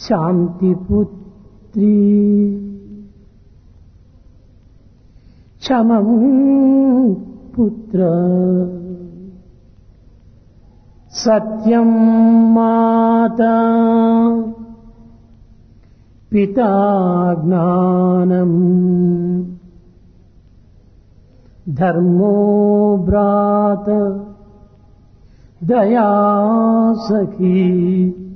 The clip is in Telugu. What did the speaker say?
శాంతిపుత్రీ క్షమం పుత్ర సత్యం మాతా పితా జ్ఞానం ధర్మో భ్రాత దయా సఖీ